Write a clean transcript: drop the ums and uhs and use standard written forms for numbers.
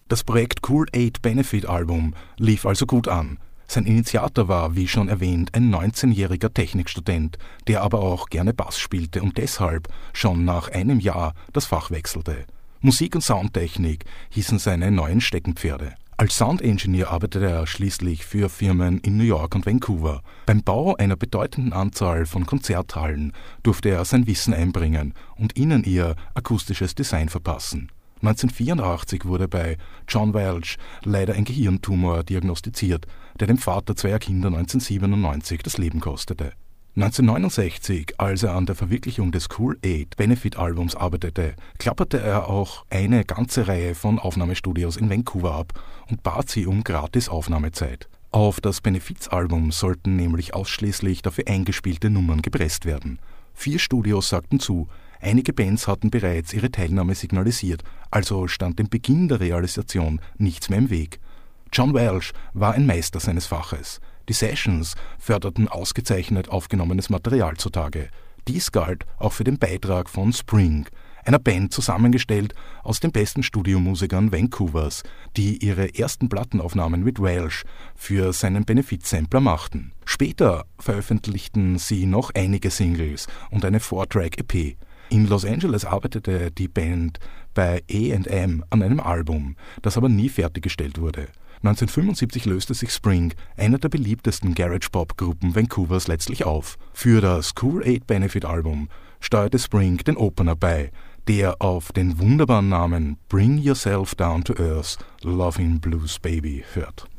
Das Projekt Cool 8 Benefit Album lief also gut an. Sein Initiator war, wie schon erwähnt, ein 19-jähriger Technikstudent, der aber auch gerne Bass spielte und deshalb schon nach einem Jahr das Fach wechselte. Musik- und Soundtechnik hießen seine neuen Steckenpferde. Als Sound-Engineer arbeitete er schließlich für Firmen in New York und Vancouver. Beim Bau einer bedeutenden Anzahl von Konzerthallen durfte er sein Wissen einbringen und ihnen ihr akustisches Design verpassen. 1984 wurde bei John Welch leider ein Gehirntumor diagnostiziert, der dem Vater zweier Kinder 1997 das Leben kostete. 1969, als er an der Verwirklichung des Cool 8 Benefit-Albums arbeitete, klapperte er auch eine ganze Reihe von Aufnahmestudios in Vancouver ab und bat sie um gratis Aufnahmezeit. Auf das Benefizalbum sollten nämlich ausschließlich dafür eingespielte Nummern gepresst werden. 4 Studios sagten zu, einige Bands hatten bereits ihre Teilnahme signalisiert, also stand dem Beginn der Realisation nichts mehr im Weg. John Welch war ein Meister seines Faches. Die Sessions förderten ausgezeichnet aufgenommenes Material zutage. Dies galt auch für den Beitrag von Spring, einer Band zusammengestellt aus den besten Studiomusikern Vancouvers, die ihre ersten Plattenaufnahmen mit Welch für seinen Benefizsampler machten. Später veröffentlichten sie noch einige Singles und eine 4-Track-EP. In Los Angeles arbeitete die Band bei A&M an einem Album, das aber nie fertiggestellt wurde. 1975 löste sich Spring, einer der beliebtesten Garage-Pop-Gruppen Vancouvers, letztlich auf. Für das Cool 8 Benefit-Album steuerte Spring den Opener bei, der auf den wunderbaren Namen Bring Yourself Down to Earth, Lovin' Blues Baby hört.